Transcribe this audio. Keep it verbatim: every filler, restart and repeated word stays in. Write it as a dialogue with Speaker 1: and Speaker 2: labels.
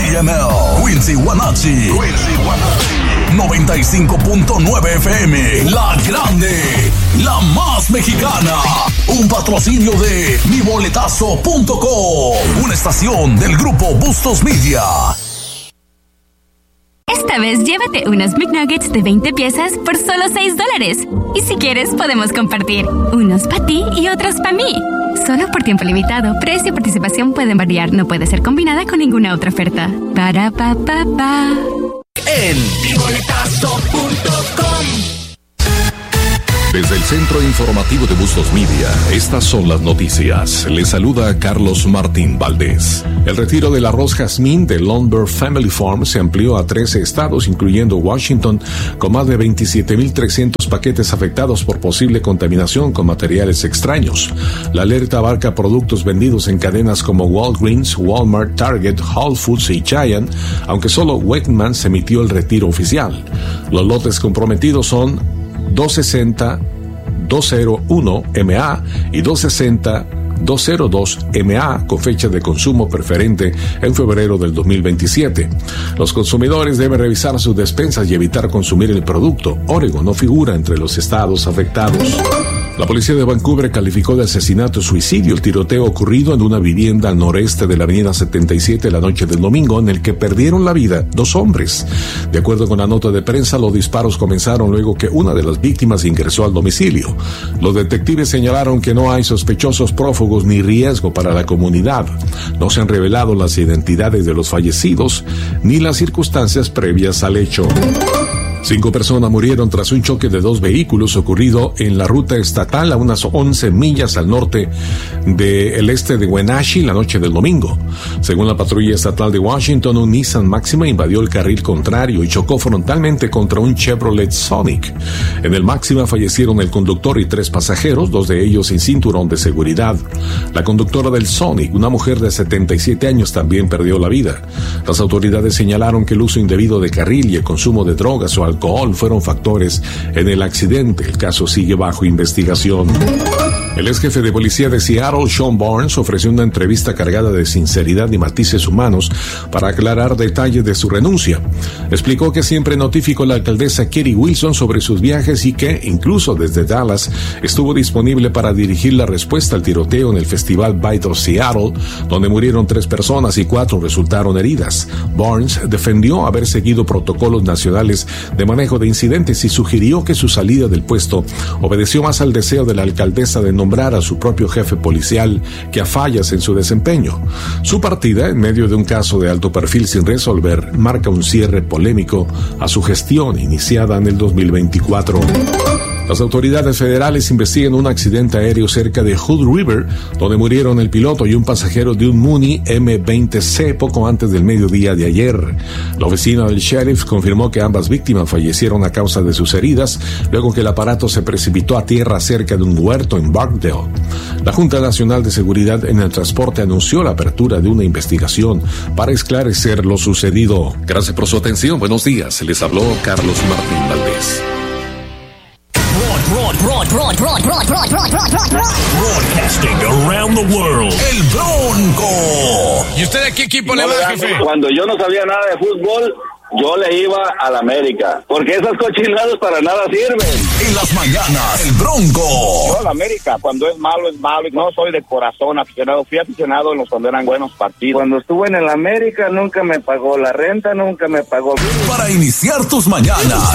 Speaker 1: C M L, Quincy Guanachi. Quincy Guanachi. noventa y cinco punto nueve F M, La Grande, la más mexicana. Un patrocinio de mi boletazo punto com, una estación del grupo Bustos Media.
Speaker 2: Esta vez llévate unos McNuggets de veinte piezas por solo seis dólares. Y si quieres, podemos compartir. Unos para ti y otros para mí. Solo por tiempo limitado. Precio y participación pueden variar. No puede ser combinada con ninguna otra oferta. Para pa pa pa.
Speaker 3: En mi boletazo punto com.
Speaker 4: Desde el Centro Informativo de Bustos Media, estas son las noticias. Les saluda Carlos Martín Valdés. El retiro del arroz jazmín de Lundberg Family Farm se amplió a trece estados, incluyendo Washington, con más de veintisiete mil trescientos paquetes afectados por posible contaminación con materiales extraños. La alerta abarca productos vendidos en cadenas como Walgreens, Walmart, Target, Whole Foods y Giant, aunque solo Wegmans emitió el retiro oficial. Los lotes comprometidos son doscientos sesenta punto doscientos uno M A y doscientos sesenta punto doscientos dos M A con fecha de consumo preferente en febrero del dos mil veintisiete. Los consumidores deben revisar sus despensas y evitar consumir el producto. Oregon no figura entre los estados afectados. La policía de Vancouver calificó de asesinato y suicidio el tiroteo ocurrido en una vivienda al noreste de la avenida setenta y siete la noche del domingo, en el que perdieron la vida dos hombres. De acuerdo con la nota de prensa, los disparos comenzaron luego que una de las víctimas ingresó al domicilio. Los detectives señalaron que no hay sospechosos prófugos ni riesgo para la comunidad. No se han revelado las identidades de los fallecidos ni las circunstancias previas al hecho. Cinco personas murieron tras un choque de dos vehículos ocurrido en la ruta estatal a unas once millas al norte del este de Wenatchee la noche del domingo. Según la patrulla estatal de Washington, un Nissan Maxima invadió el carril contrario y chocó frontalmente contra un Chevrolet Sonic. En el Maxima fallecieron el conductor y tres pasajeros, dos de ellos sin cinturón de seguridad. La conductora del Sonic, una mujer de setenta y siete años, también perdió la vida. Las autoridades señalaron que el uso indebido de carril y el consumo de drogas o alcohol fueron factores en el accidente. El caso sigue bajo investigación. El ex jefe de policía de Seattle, Sean Barnes, ofreció una entrevista cargada de sinceridad y matices humanos para aclarar detalles de su renuncia. Explicó que siempre notificó a la alcaldesa Katie Wilson sobre sus viajes y que, incluso desde Dallas, estuvo disponible para dirigir la respuesta al tiroteo en el festival Vital Seattle, donde murieron tres personas y cuatro resultaron heridas. Barnes defendió haber seguido protocolos nacionales de manejo de incidentes y sugirió que su salida del puesto obedeció más al deseo de la alcaldesa de nombrar a su propio jefe policial que a fallas en su desempeño. Su partida, en medio de un caso de alto perfil sin resolver, marca un cierre polémico a su gestión iniciada en el dos mil veinticuatro. Las autoridades federales investigan un accidente aéreo cerca de Hood River, donde murieron el piloto y un pasajero de un Mooney M veinte C poco antes del mediodía de ayer. La oficina del sheriff confirmó que ambas víctimas fallecieron a causa de sus heridas, luego que el aparato se precipitó a tierra cerca de un huerto en Barkdale. La Junta Nacional de Seguridad en el Transporte anunció la apertura de una investigación para esclarecer lo sucedido. Gracias por su atención. Buenos días. Les habló Carlos Martín Valdés.
Speaker 3: Broadcasting around the world.
Speaker 1: El Bronco.
Speaker 5: ¿Y usted a qué equipo
Speaker 6: no
Speaker 5: le va,
Speaker 6: le
Speaker 5: jefe?
Speaker 6: Cuando yo no sabía nada de fútbol, yo le iba al América, porque esas cochinadas para nada sirven.
Speaker 1: En las mañanas, el Bronco.
Speaker 6: Yo al América, cuando es malo, es malo. No soy de corazón aficionado. Fui aficionado en los cuando eran buenos partidos. Cuando estuve en el América, nunca me pagó la renta, nunca me pagó.
Speaker 1: Para iniciar tus mañanas,